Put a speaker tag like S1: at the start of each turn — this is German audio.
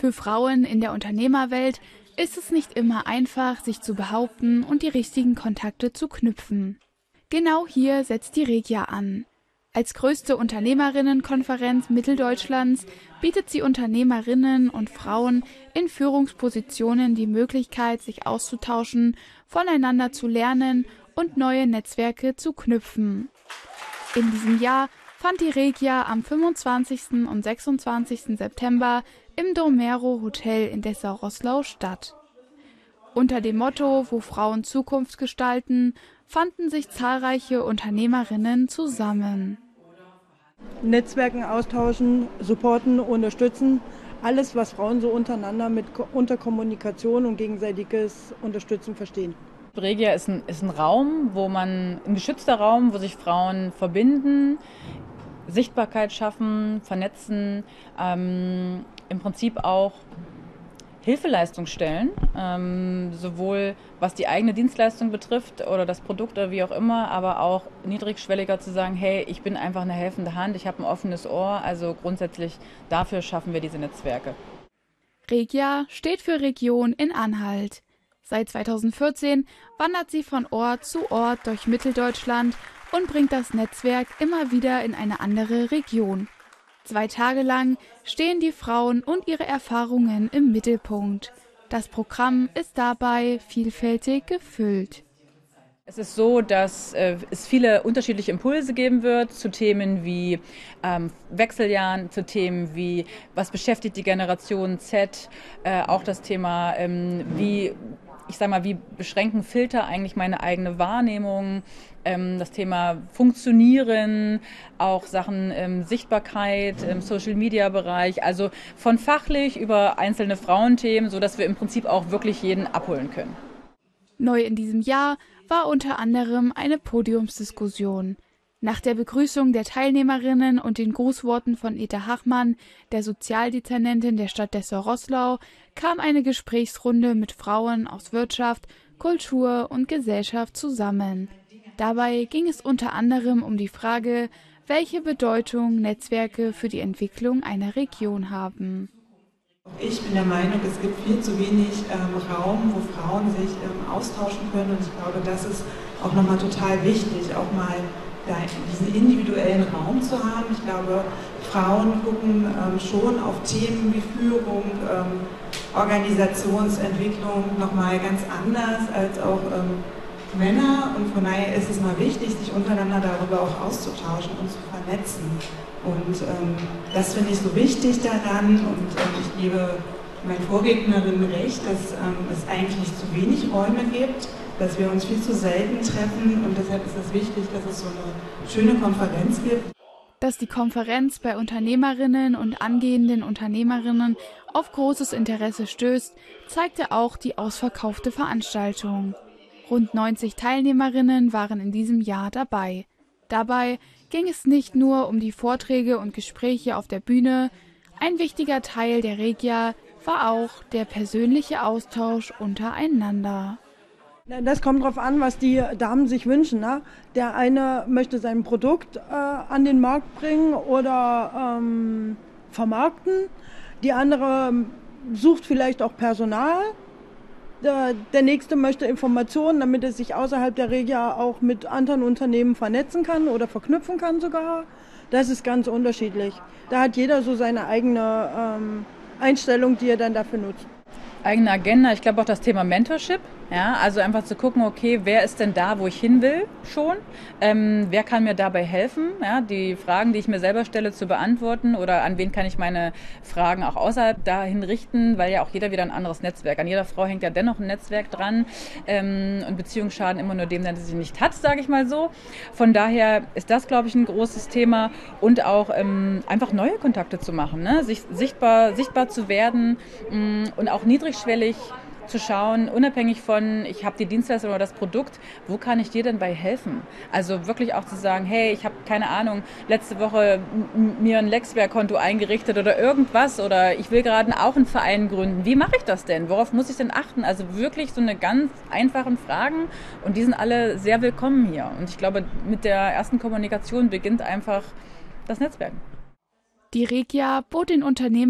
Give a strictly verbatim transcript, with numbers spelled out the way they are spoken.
S1: Für Frauen in der Unternehmerwelt ist es nicht immer einfach, sich zu behaupten und die richtigen Kontakte zu knüpfen. Genau hier setzt die Regia an. Als größte Unternehmerinnenkonferenz Mitteldeutschlands bietet sie Unternehmerinnen und Frauen in Führungspositionen die Möglichkeit, sich auszutauschen, voneinander zu lernen und neue Netzwerke zu knüpfen. In diesem Jahr fand die Regia am fünfundzwanzigsten und sechsundzwanzigsten September im Domero Hotel in Dessau-Roßlau statt. Unter dem Motto »Wo Frauen Zukunft gestalten« fanden sich zahlreiche Unternehmerinnen zusammen.
S2: Netzwerken austauschen, supporten, unterstützen, alles, was Frauen so untereinander mit unter Kommunikation und gegenseitiges Unterstützen verstehen.
S3: Regia ist ein, ist ein Raum, wo man, ein geschützter Raum, wo sich Frauen verbinden, Sichtbarkeit schaffen, vernetzen, ähm, im Prinzip auch Hilfeleistung stellen, ähm, sowohl was die eigene Dienstleistung betrifft oder das Produkt oder wie auch immer, aber auch niedrigschwelliger zu sagen, hey, ich bin einfach eine helfende Hand, ich habe ein offenes Ohr, also grundsätzlich dafür schaffen wir diese Netzwerke.
S1: Regia steht für Region in Anhalt. Seit zweitausendvierzehn wandert sie von Ort zu Ort durch Mitteldeutschland und bringt das Netzwerk immer wieder in eine andere Region. Zwei Tage lang stehen die Frauen und ihre Erfahrungen im Mittelpunkt. Das Programm ist dabei vielfältig gefüllt.
S3: Es ist so, dass äh, es viele unterschiedliche Impulse geben wird zu Themen wie ähm, Wechseljahren, zu Themen wie was beschäftigt die Generation Z, äh, auch das Thema ähm, wie Ich sage mal, wie beschränken Filter eigentlich meine eigene Wahrnehmung, ähm, das Thema Funktionieren, auch Sachen ähm, Sichtbarkeit im Social-Media-Bereich, also von fachlich über einzelne Frauenthemen, sodass wir im Prinzip auch wirklich jeden abholen können.
S1: Neu in diesem Jahr war unter anderem eine Podiumsdiskussion. Nach der Begrüßung der Teilnehmerinnen und den Grußworten von Eda Hachmann, der Sozialdezernentin der Stadt Dessau-Roßlau, kam eine Gesprächsrunde mit Frauen aus Wirtschaft, Kultur und Gesellschaft zusammen. Dabei ging es unter anderem um die Frage, welche Bedeutung Netzwerke für die Entwicklung einer Region haben.
S4: Ich bin der Meinung, es gibt viel zu wenig ähm, Raum, wo Frauen sich ähm, austauschen können, und ich glaube, das ist auch nochmal total wichtig, auch mal da diesen individuellen Raum zu haben. Ich glaube, Frauen gucken ähm, schon auf Themen wie Führung, ähm, Organisationsentwicklung nochmal ganz anders als auch ähm, Männer, und von daher ist es mal wichtig, sich untereinander darüber auch auszutauschen und zu vernetzen. Und ähm, das finde ich so wichtig daran, und ähm, ich gebe meinen Vorrednerinnen recht, dass ähm, es eigentlich zu wenig Räume gibt, dass wir uns viel zu selten treffen, und deshalb ist es wichtig, dass es so eine schöne Konferenz gibt.
S1: Dass die Konferenz bei Unternehmerinnen und angehenden Unternehmerinnen auf großes Interesse stößt, zeigte auch die ausverkaufte Veranstaltung. Rund neunzig Teilnehmerinnen waren in diesem Jahr dabei. Dabei ging es nicht nur um die Vorträge und Gespräche auf der Bühne, ein wichtiger Teil der Regia war auch der persönliche Austausch untereinander.
S2: Das kommt darauf an, was die Damen sich wünschen. Ne? Der eine möchte sein Produkt äh, an den Markt bringen oder ähm, vermarkten. Die andere sucht vielleicht auch Personal. Der, der nächste möchte Informationen, damit er sich außerhalb der Regia auch mit anderen Unternehmen vernetzen kann oder verknüpfen kann sogar. Das ist ganz unterschiedlich. Da hat jeder so seine eigene ähm, Einstellung, die er dann dafür nutzt.
S3: Eigene Agenda, ich glaube auch das Thema Mentorship, ja, also einfach zu gucken, okay, wer ist denn da, wo ich hin will schon, ähm, wer kann mir dabei helfen, ja, die Fragen, die ich mir selber stelle, zu beantworten, oder an wen kann ich meine Fragen auch außerhalb dahin richten, weil ja auch jeder wieder ein anderes Netzwerk, an jeder Frau hängt ja dennoch ein Netzwerk dran, ähm, und Beziehungen schaden immer nur dem, der sie nicht hat, sage ich mal so. Von daher ist das, glaube ich, ein großes Thema, und auch ähm, einfach neue Kontakte zu machen, ne? Sich sichtbar, sichtbar zu werden, mh, und auch niedrigschwellig zu schauen, unabhängig von, ich habe die Dienstleistung oder das Produkt, wo kann ich dir denn bei helfen? Also wirklich auch zu sagen, hey, ich habe keine Ahnung, letzte Woche m- mir ein Lexware-Konto eingerichtet oder irgendwas, oder ich will gerade auch einen Verein gründen. Wie mache ich das denn? Worauf muss ich denn achten? Also wirklich so eine ganz einfachen Fragen, und die sind alle sehr willkommen hier. Und ich glaube, mit der ersten Kommunikation beginnt einfach das Netzwerk.
S1: Die Regia bot den Unternehmen